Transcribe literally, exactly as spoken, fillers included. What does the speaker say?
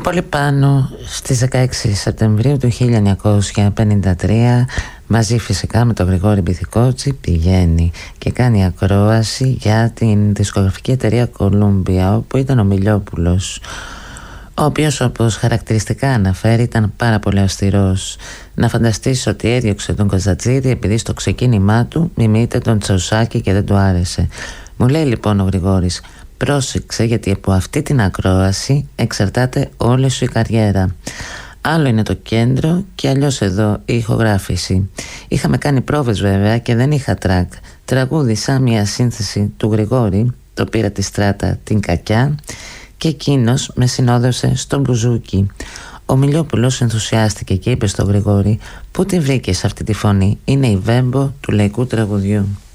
Είναι πολύ πάνω στις δεκαέξι Σεπτεμβρίου του χίλια εννιακόσια πενήντα τρία, μαζί φυσικά με τον Γρηγόρη Μπιθικότσι, πηγαίνει και κάνει ακρόαση για την δισκογραφική εταιρεία Columbia, όπου ήταν ο Μιλιόπουλος, ο οποίος, όπως χαρακτηριστικά αναφέρει, ήταν πάρα πολύ αυστηρός. Να φανταστείς ότι έδιωξε τον Κοζατζίδη επειδή στο ξεκίνημά του μιμείται τον Τσαουσάκη και δεν του άρεσε. Μου λέει λοιπόν ο Γρηγόρης, πρόσεξε, γιατί από αυτή την ακρόαση εξαρτάται όλη σου η καριέρα. Άλλο είναι το κέντρο και αλλιώς εδώ η ηχογράφηση. Είχαμε κάνει πρόβες βέβαια και δεν είχα τρακ. Τραγούδισα μια σύνθεση του Γρηγόρη, το πήρα τη στράτα την κακιά και εκείνος με συνόδευσε στον μπουζούκι. Ο Μιλιόπουλος ενθουσιάστηκε και είπε στον Γρηγόρη, πού τη βρήκες αυτή τη φωνή? Είναι η Βέμπο του λαϊκού τραγουδιού.